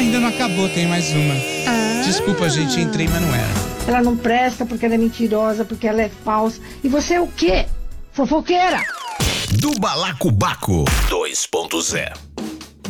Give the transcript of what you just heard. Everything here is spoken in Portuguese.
ainda não acabou, tem mais uma. Desculpa, gente, entrei, mas não era. Ela não presta porque ela é mentirosa, porque ela é falsa. E você é o quê? Fofoqueira! Do Balacobaco 2.0